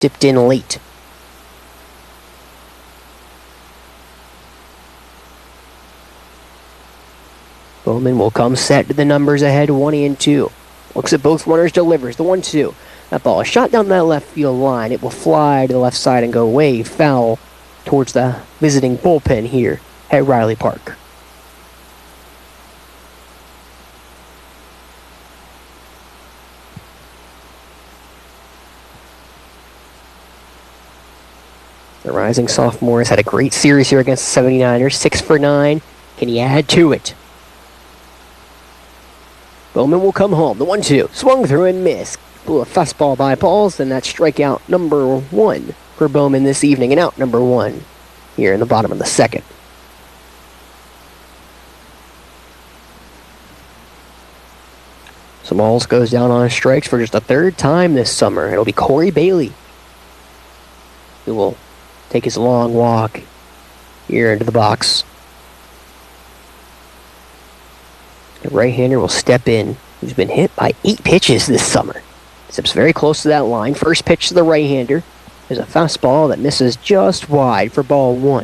dipped in late. Bowman will come set to the numbers ahead, 1 and 2. Looks at both runners, delivers the 1-2. That ball is shot down that left field line. It will fly to the left side and go way foul towards the visiting bullpen here at Riley Park. The rising sophomore has had a great series here against the 79ers. 6 for 9. Can he add to it? Bowman will come home. The 1-2. Swung through and missed. Blew a fastball by Pauls, and that's strikeout number 1 for Bowman this evening, and out number 1 here in the bottom of the second. Smalls goes down on strikes for just the third time this summer. It'll be Corey Bailey who will take his long walk here into the box. The right-hander will step in, who's been hit by 8 pitches this summer. Steps very close to that line. First pitch to the right-hander. There's a fastball that misses just wide for ball 1.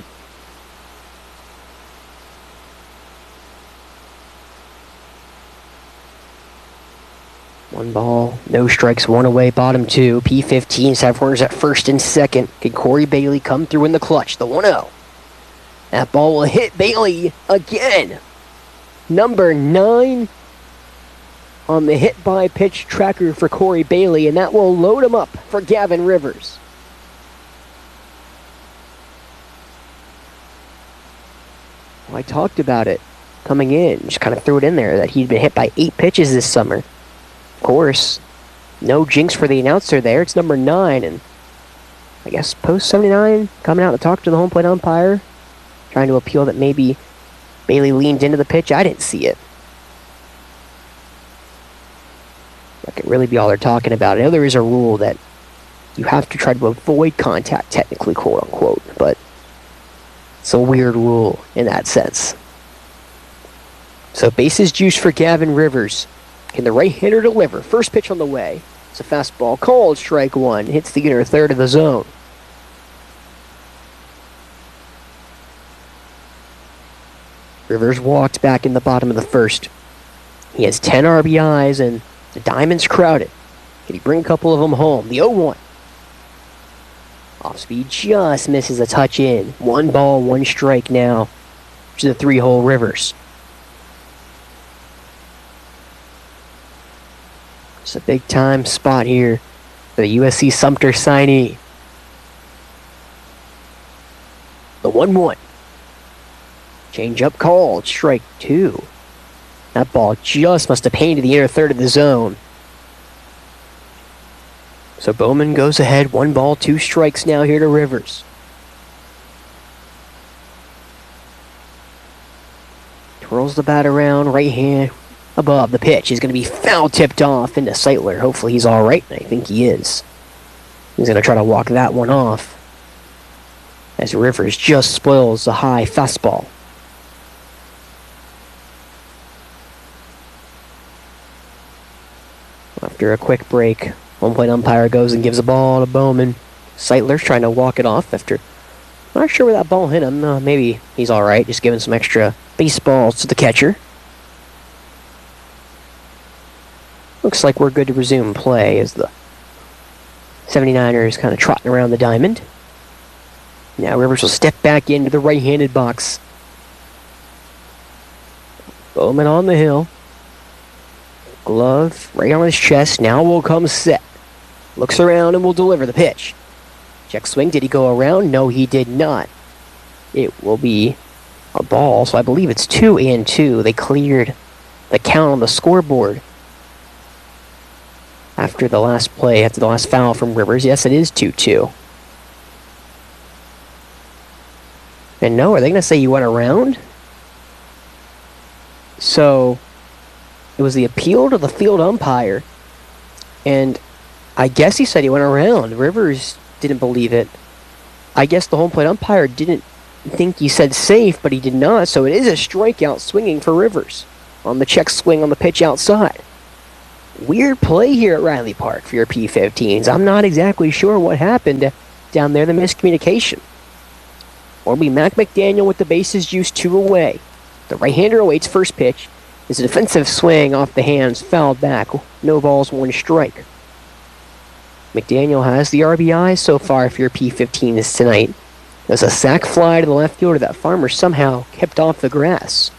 One ball, no strikes, 1 away, bottom 2. P15s have runners at first and second. Can Corey Bailey come through in the clutch? The 1-0. That ball will hit Bailey again. Number 9 on the hit by pitch tracker for Corey Bailey, and that will load him up for Gavin Rivers. Well, I talked about it coming in, just kind of threw it in there, that he'd been hit by 8 pitches this summer. Of course, no jinx for the announcer there. It's number 9, and I guess post 79 coming out to talk to the home plate umpire, trying to appeal that maybe Bailey leaned into the pitch. I didn't see it. That could really be all they're talking about. I know there is a rule that you have to try to avoid contact, technically, quote unquote, but it's a weird rule in that sense. So bases juice for Gavin Rivers. Can the right-hander deliver? First pitch on the way. It's a fastball called strike 1. Hits the inner third of the zone. Rivers walked back in the bottom of the first. He has 10 RBIs, and the diamond's crowded. Can he bring a couple of them home? The 0-1. Off speed just misses a touch in. 1 ball, 1 strike now to the 3-hole Rivers. It's a big-time spot here for the USC Sumter signee. The 1-1. Change up called, strike 2. That ball just must have painted the inner third of the zone. So Bowman goes ahead, 1 ball, 2 strikes now here to Rivers. Twirls the bat around, right hand above the pitch. He's going to be foul tipped off into Seitler. Hopefully he's all right, and I think he is. He's going to try to walk that one off as Rivers just spoils the high fastball. After a quick break, home plate umpire goes and gives the ball to Bowman. Seitler's trying to walk it off after, not sure where that ball hit him. Maybe he's all right, just giving some extra baseballs to the catcher. Looks like we're good to resume play as the 79ers kind of trotting around the diamond. Now Rivers will step back into the right-handed box. Bowman on the hill. Glove right on his chest. Now will come set. Looks around and will deliver the pitch. Check swing. Did he go around? No, he did not. It will be a ball, so I believe it's 2-2. They cleared the count on the scoreboard after the last play, after the last foul from Rivers. Yes, it is 2-2. And no, are they going to say you went around? So it was the appeal to the field umpire, and I guess he said he went around. Rivers didn't believe it. I guess the home plate umpire didn't think he said safe, but he did not, so it is a strikeout swinging for Rivers on the check swing on the pitch outside. Weird play here at Riley Park for your P15s. I'm not exactly sure what happened down there, the miscommunication. It'll be Mac McDaniel with the bases juiced 2 away. The right-hander awaits first pitch. His defensive swing off the hands fouled back. No balls, 1 strike. McDaniel has the RBI so far for your P15s tonight. There's a sac fly to the left fielder that Farmer somehow kept off the grass.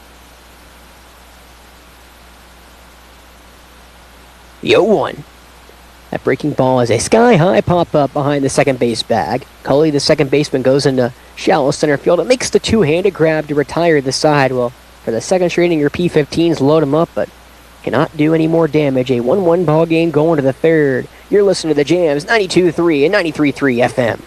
The 0-1. That breaking ball is a sky-high pop-up behind the second base bag. Cully, the second baseman, goes into shallow center field. It makes the two-handed grab to retire the side. Well, for the second straight inning, your P15s load him up, but cannot do any more damage. A 1-1 ball game going to the third. You're listening to the Jams, 92.3 and 93.3 FM.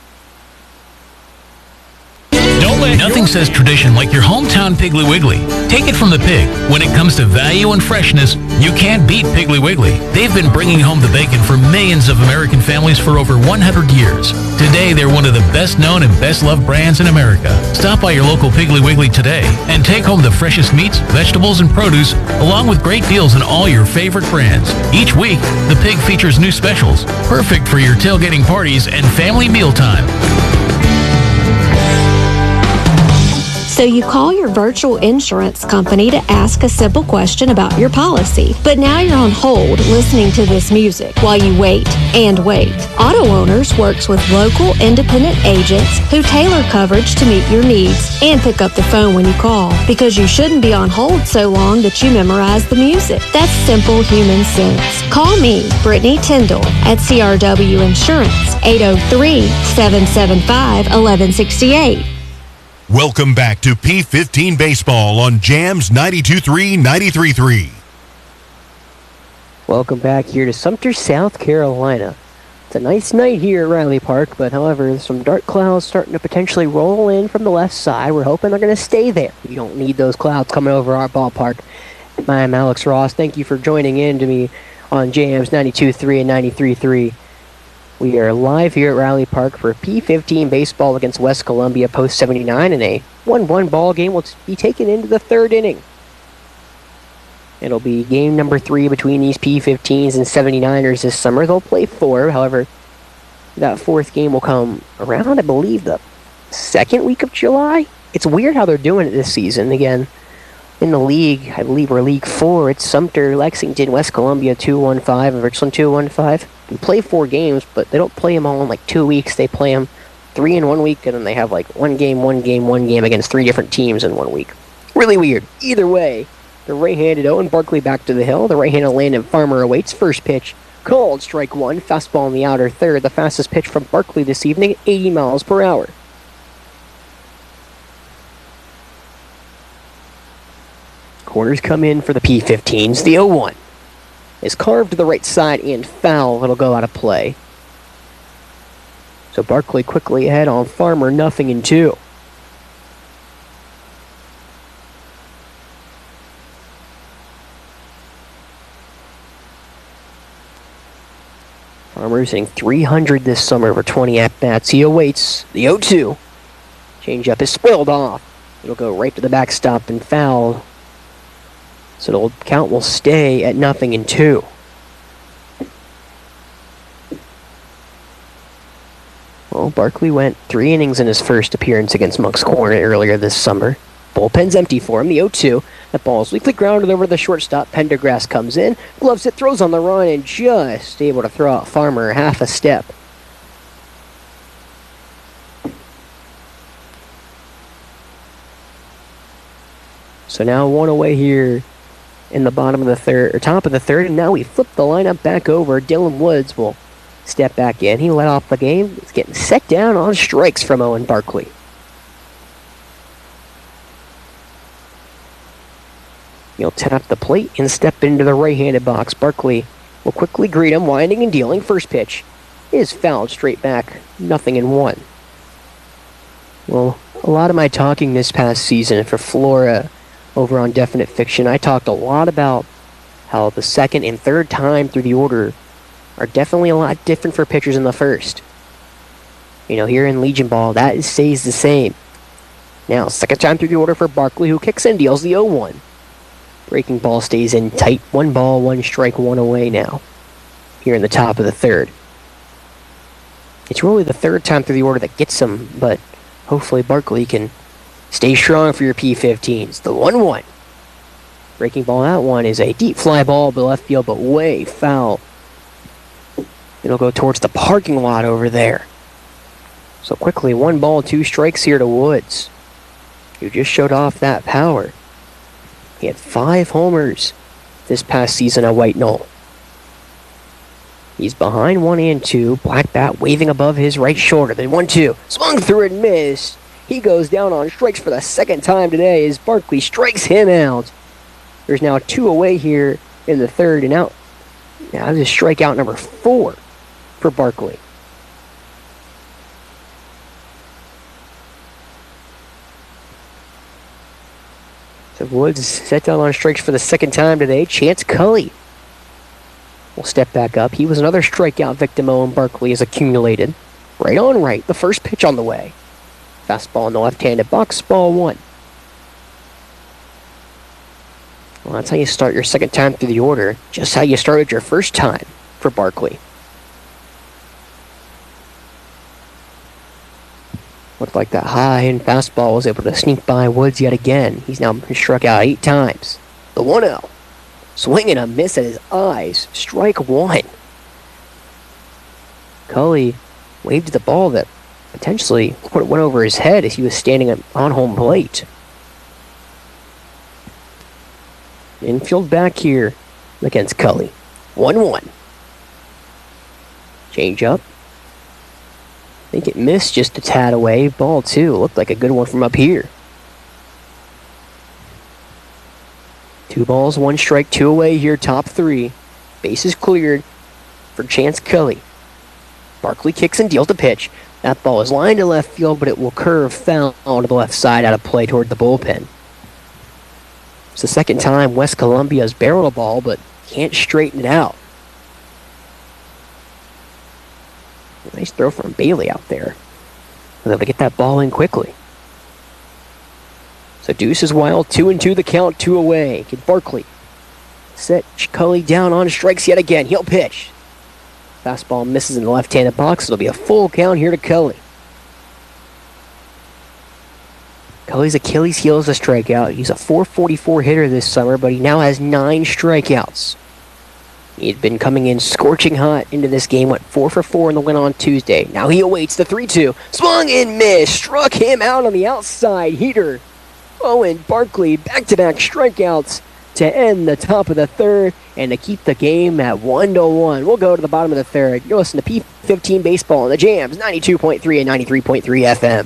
Nothing says tradition like your hometown Piggly Wiggly. Take it from the pig. When it comes to value and freshness, you can't beat Piggly Wiggly. They've been bringing home the bacon for millions of American families for over 100 years. Today, they're one of the best-known and best-loved brands in America. Stop by your local Piggly Wiggly today and take home the freshest meats, vegetables, and produce, along with great deals on all your favorite brands. Each week, the pig features new specials, perfect for your tailgating parties and family mealtime. So you call your virtual insurance company to ask a simple question about your policy. But now you're on hold listening to this music while you wait and wait. Auto Owners works with local independent agents who tailor coverage to meet your needs and pick up the phone when you call, because you shouldn't be on hold so long that you memorize the music. That's simple human sense. Call me, Brittany Tyndall, at CRW Insurance, 803-775-1168. Welcome back to P15 Baseball on Jams 92.3, 93.3. Welcome back here to Sumter, South Carolina. It's a nice night here at Riley Park, but however, there's some dark clouds starting to potentially roll in from the left side. We're hoping they're going to stay there. We don't need those clouds coming over our ballpark. I'm Alex Ross. Thank you for joining in to me on Jams 92.3 and 93.3. We are live here at Riley Park for P15 baseball against West Columbia post 79, and a 1-1 ball game will be taken into the third inning. It'll be game number 3 between these P15s and 79ers this summer. They'll play 4, however, that fourth game will come around, I believe, the second week of July. It's weird how they're doing it this season. Again, in the league, I believe we're League 4. It's Sumter, Lexington, West Columbia 2-1-5, and Richland 2-1-5. We play 4 games, but they don't play them all in like 2 weeks. They play them 3 in 1 week, and then they have like one game against 3 different teams in 1 week. Really weird. Either way, the right-handed Owen Barkley back to the hill. The right-handed Landon Farmer awaits first pitch. Called strike 1. Fastball in the outer third. The fastest pitch from Barkley this evening, 80 miles per hour. Corners come in for the P15s. The 0-1 is carved to the right side and foul. It'll go out of play. So Barkley quickly ahead on Farmer, 0-2. Farmer's hitting .300 this summer for 20 at-bats. He awaits the 0-2. Changeup is spoiled off. It'll go right to the backstop and foul. So the count will stay at 0-2. Well, Barkley went 3 innings in his first appearance against Moncks Corner earlier this summer. Bullpen's empty for him, the 0-2. That ball is weakly grounded over the shortstop. Pendergrass comes in, gloves it, throws on the run, and just able to throw out Farmer half a step. So now 1 away here in the bottom of the third, or top of the third, and now we flip the lineup back over. Dylan Woods will step back in. He led off the game. He's getting set down on strikes from Owen Barkley. He'll tap the plate and step into the right-handed box. Barkley will quickly greet him, winding and dealing. First pitch is fouled straight back, 0-1. Well, a lot of my talking this past season for Flora over on Definite Fiction, I talked a lot about how the second and third time through the order are definitely a lot different for pitchers in the first. You know, here in Legion Ball, that stays the same. Now, second time through the order for Barkley, who kicks and deals the 0-1. Breaking ball stays in tight. 1 ball, 1 strike, 1 away now. Here in the top of the third. It's really the third time through the order that gets him, but hopefully Barkley can stay strong for your P15s. The 1-1. Breaking ball, that one is a deep fly ball to left field, but way foul. It'll go towards the parking lot over there. So quickly, 1 ball, 2 strikes here to Woods, who just showed off that power. He had 5 homers this past season at White Knoll. He's behind 1 and 2. Black bat waving above his right shoulder. Then 1-2. Swung through and missed. He goes down on strikes for the second time today as Barkley strikes him out. There's now 2 away here in the third and out. Now this is strikeout number 4 for Barkley. So Woods set down on strikes for the second time today. Chance Cully will step back up. He was another strikeout victim Owen Barkley has accumulated. Right on right, the first pitch on the way. Fastball in the left-handed box, ball 1. Well, that's how you start your second time through the order. Just how you started your first time for Barkley. Looked like that high-end fastball was able to sneak by Woods yet again. He's now been struck out 8 times. The 1-0. Swing and a miss at his eyes. Strike 1. Cully waved the ball that potentially went over his head as he was standing on home plate. Infield back here against Cully. 1-1. Change up. I think it missed just a tad away. Ball 2. Looked like a good one from up here. 2 balls, 1 strike, 2 away here, top 3. Bases cleared for Chance Cully. Barkley kicks and deals the pitch. That ball is lined to left field, but it will curve foul to the left side out of play toward the bullpen. It's the second time West Columbia's barreled a ball, but can't straighten it out. Nice throw from Bailey out there. Was able to get that ball in quickly. So Deuce is wild. 2-2 the count, 2 away. Can Barkley set Cully down on strikes yet again? He'll pitch. Fastball misses in the left-handed box. It'll be a full count here to Cully. Cully's Achilles heel is a strikeout. He's a .444 hitter this summer, but he now has 9 strikeouts. He'd been coming in scorching hot into this game, went 4 for 4 in the win on Tuesday. Now he awaits the 3-2. Swung and missed. Struck him out on the outside. Heater. Owen Barkley, back-to-back strikeouts to end the top of the third and to keep the game at 1-1. We'll go to the bottom of the third. You're listening to P15 Baseball on the Jams, 92.3 and 93.3 FM.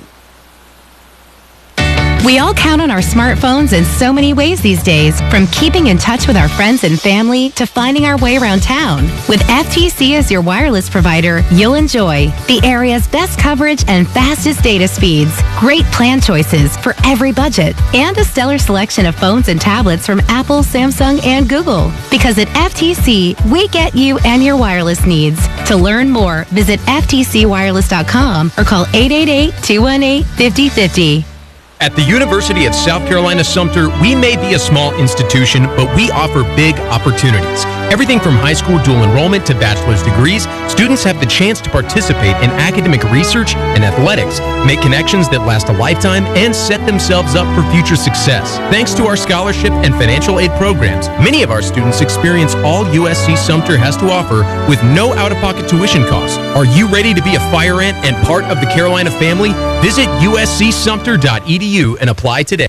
We all count on our smartphones in so many ways these days, from keeping in touch with our friends and family to finding our way around town. With FTC as your wireless provider, you'll enjoy the area's best coverage and fastest data speeds, great plan choices for every budget, and a stellar selection of phones and tablets from Apple, Samsung, and Google. Because at FTC, we get you and your wireless needs. To learn more, visit ftcwireless.com or call 888-218-5050. At the University of South Carolina Sumter, we may be a small institution, but we offer big opportunities. Everything from high school dual enrollment to bachelor's degrees, students have the chance to participate in academic research and athletics, make connections that last a lifetime, and set themselves up for future success. Thanks to our scholarship and financial aid programs, many of our students experience all USC Sumter has to offer with no out-of-pocket tuition costs. Are you ready to be a fire ant and part of the Carolina family? Visit uscsumter.edu and apply today.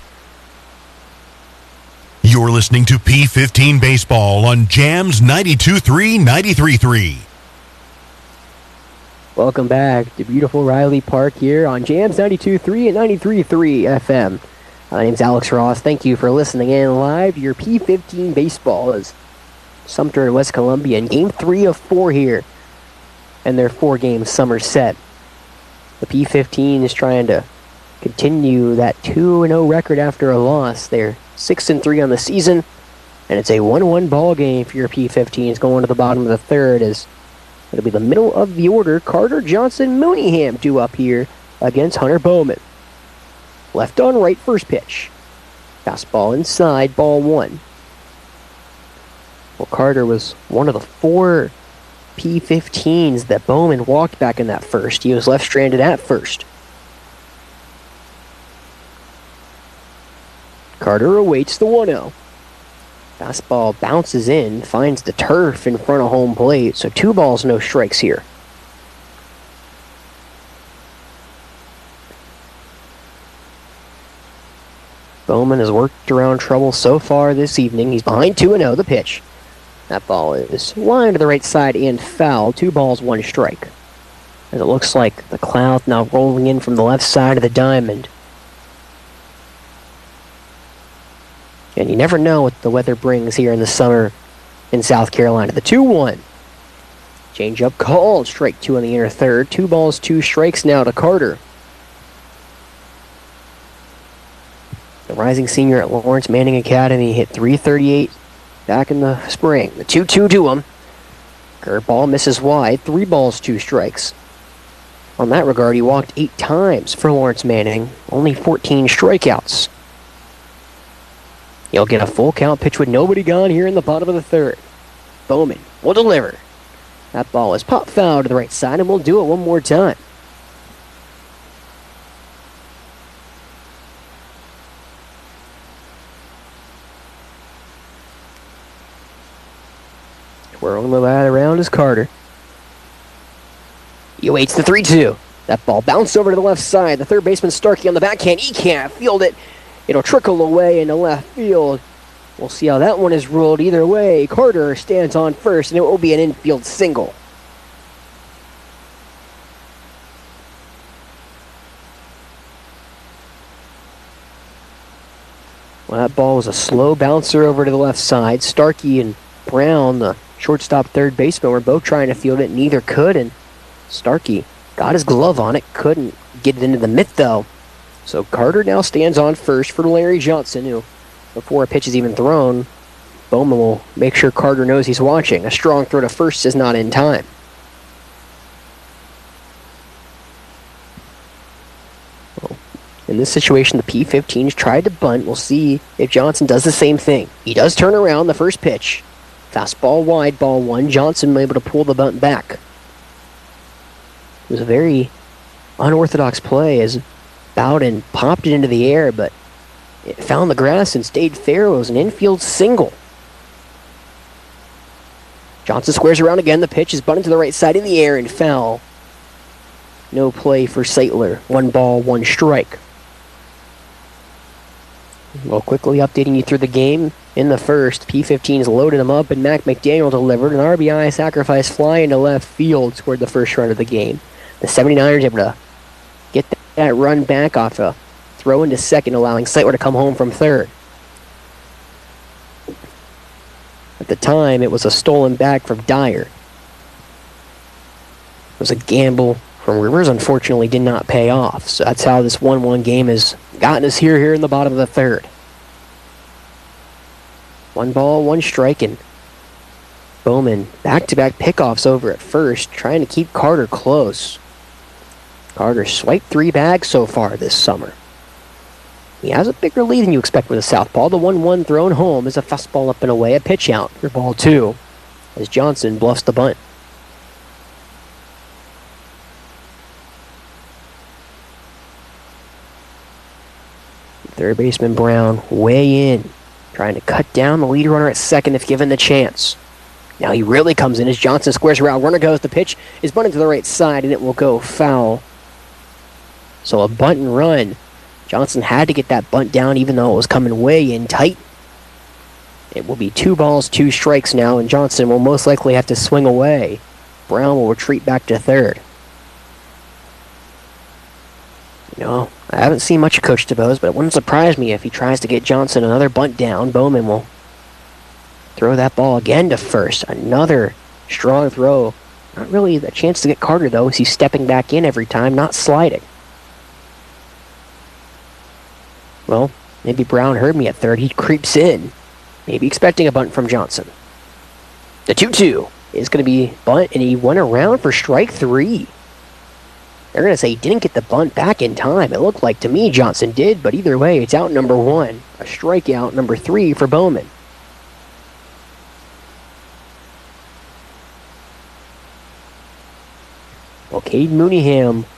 You're listening to P15 Baseball on Jams 92.3, 93.3. Welcome back to beautiful Riley Park here on Jams 92.3 and 93.3 FM. My name's Alex Ross. Thank you for listening in live to your P15 Baseball as Sumter and West Columbia in Game 3 of 4 here in their 4-game summer set. The P15 is trying to continue that 2-0 record after a loss. They're 6-3 on the season, and it's a 1-1 ball game for your P15s going to the bottom of the third as it'll be the middle of the order. Carter Johnson Mooneyham due up here against Hunter Bowman. Left on right, first pitch. Fastball inside, ball 1. Well, Carter was one of the 4 P15s that Bowman walked back in that first. He was left stranded at first. Carter awaits the 1-0. Fastball bounces in, finds the turf in front of home plate, so 2 balls, no strikes here. Bowman has worked around trouble so far this evening. He's behind 2-0, the pitch. That ball is lined to the right side and foul. 2 balls, 1 strike. As it looks like the cloud now rolling in from the left side of the diamond. And you never know what the weather brings here in the summer in South Carolina. The 2-1. Change-up called. Strike 2 on the inner third. 2 balls, 2 strikes now to Carter. The rising senior at Lawrence Manning Academy hit .338 back in the spring. The 2-2 to him. Curveball misses wide. 3 balls, 2 strikes. On that regard, he walked 8 times for Lawrence Manning. Only 14 strikeouts. He'll get a full count pitch with nobody gone here in the bottom of the third. Bowman will deliver. That ball is popped foul to the right side, and we'll do it one more time. Twirling the bat around is Carter. He awaits the 3-2. That ball bounced over to the left side. The third baseman Starkey on the backhand. He can't field it. It'll trickle away into left field. We'll see how that one is ruled. Either way, Carter stands on first, and it will be an infield single. Well, that ball was a slow bouncer over to the left side. Starkey and Brown, the shortstop third baseman, were both trying to field it. Neither could, and Starkey got his glove on it. Couldn't get it into the mitt, though. So Carter now stands on first for Larry Johnson, who, before a pitch is even thrown, Bowman will make sure Carter knows he's watching. A strong throw to first is not in time. Well, in this situation, the P15's tried to bunt. We'll see if Johnson does the same thing. He does turn around the first pitch. Fastball wide, ball 1. Johnson able to pull the bunt back. It was a very unorthodox play as Bowden popped it into the air, but it found the grass and stayed fair. It was an infield single. Johnson squares around again. The pitch is bunted to the right side in the air and foul. No play for Saitler. 1 ball, 1 strike. Well, quickly updating you through the game. In the first, P15's loaded him up, and Mac McDaniel delivered an RBI sacrifice fly into left field, scored the first run of the game. The 79ers able to get that run back off a throw into second, allowing Saitler to come home from third. At the time, it was a stolen back from Dyer. It was a gamble from Rivers, unfortunately did not pay off. So that's how this 1-1 game has gotten us here in the bottom of the third. 1 ball, 1 strike, and Bowman back-to-back pickoffs over at first, trying to keep Carter close. Carter swiped 3 bags so far this summer. He has a bigger lead than you expect with a southpaw. The 1-1 thrown home is a fastball up and away, a pitch out for ball 2, as Johnson bluffs the bunt. Third baseman Brown way in, trying to cut down the lead runner at second if given the chance. Now he really comes in as Johnson squares around. Runner goes. The pitch is bunted to the right side, and it will go foul. So a bunt and run. Johnson had to get that bunt down even though it was coming way in tight. It will be 2 balls, 2 strikes now, and Johnson will most likely have to swing away. Brown will retreat back to third. No, I haven't seen much of Coach DeBose, but it wouldn't surprise me if he tries to get Johnson another bunt down. Bowman will throw that ball again to first. Another strong throw. Not really a chance to get Carter, though, as he's stepping back in every time, not sliding. Well, maybe Brown heard me at third. He creeps in, maybe expecting a bunt from Johnson. The 2-2 is going to be bunt, and he went around for strike 3. They're going to say he didn't get the bunt back in time. It looked like to me Johnson did, but either way, it's out number 1. A strikeout number 3 for Bowman. Cade Mooneyham